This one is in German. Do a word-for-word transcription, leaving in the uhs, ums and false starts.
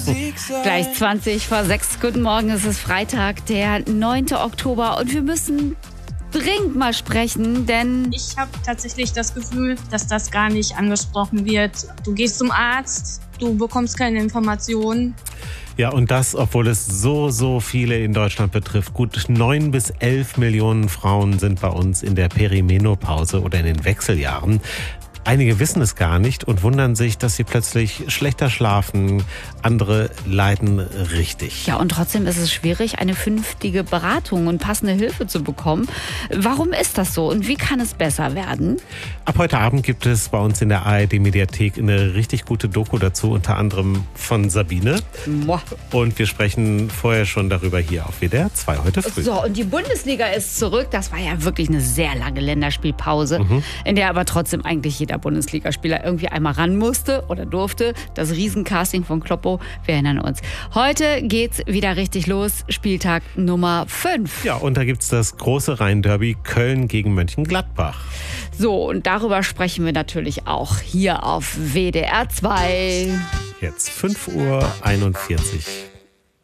Gleich zwanzig vor sechs. Guten Morgen, es ist Freitag, der neunte Oktober und wir müssen dringend mal sprechen, denn ich habe tatsächlich das Gefühl, dass das gar nicht angesprochen wird. Du gehst zum Arzt, du bekommst keine Informationen. Ja, und das, obwohl es so, so viele in Deutschland betrifft. Gut neun bis elf Millionen Frauen sind bei uns in der Perimenopause oder in den Wechseljahren. Einige wissen es gar nicht und wundern sich, dass sie plötzlich schlechter schlafen. Andere leiden richtig. ja, und trotzdem ist es schwierig, eine vernünftige Beratung und passende Hilfe zu bekommen. Warum ist das so und wie kann es besser werden? Ab heute Abend gibt es bei uns in der A R D-Mediathek eine richtig gute Doku dazu, unter anderem von Sabine. Moah. Und wir sprechen vorher schon darüber hier auf W D R zwei heute früh. So, und die Bundesliga ist zurück. Das war ja wirklich eine sehr lange Länderspielpause, mhm. in der aber trotzdem eigentlich jeder Bundesligaspieler irgendwie einmal ran musste oder durfte. Das Riesencasting von Kloppo, wir erinnern uns. Heute geht's wieder richtig los, Spieltag Nummer fünf. Ja, und da gibt's das große Rhein-Derby Köln gegen Mönchengladbach. So, und darüber sprechen wir natürlich auch hier auf W D R zwei. Jetzt fünf Uhr einundvierzig.